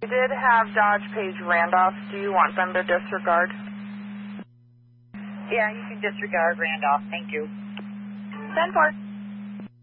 did have Dodge Page Randolph. Do you want them to disregard? Yeah, you can disregard Randolph. Thank you. 10-4.